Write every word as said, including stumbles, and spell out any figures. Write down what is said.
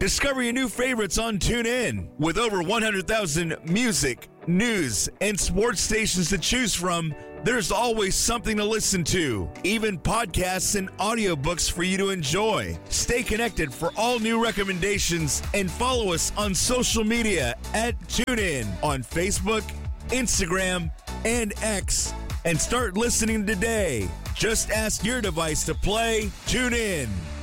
Discover your new favorites on TuneIn. With over one hundred thousand music, news, and sports stations to choose from, there's always something to listen to, even podcasts and audiobooks for you to enjoy. Stay connected for all new recommendations and follow us on social media at TuneIn on Facebook, Instagram, and X. And start listening today. Just ask your device to play TuneIn.